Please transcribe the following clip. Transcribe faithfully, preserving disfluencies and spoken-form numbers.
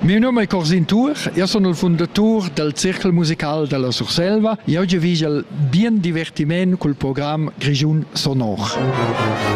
Mio nome è Corsin Tour, io sono il fondatore del Circle Musical della Surselva e oggi vi il bien divertimento col programma Grigiun Sonor.